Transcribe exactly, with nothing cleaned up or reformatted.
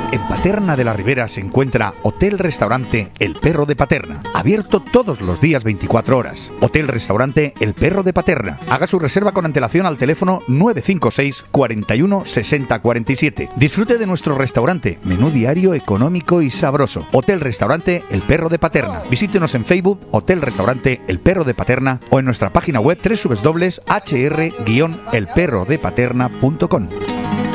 En Paterna de la Ribera se encuentra Hotel-Restaurante El Perro de Paterna, abierto todos los días veinticuatro horas. Hotel-Restaurante El Perro de Paterna. Haga su reserva con antelación al teléfono nueve cinco seis, cuarenta y uno, sesenta, cuarenta y siete. Disfrute de nuestro restaurante, menú diario económico y sabroso. Hotel-Restaurante El Perro de Paterna. Visítenos en Facebook Hotel-Restaurante El Perro de Paterna o en nuestra página web doble u doble u doble u punto h r guion el perro de paterna punto com.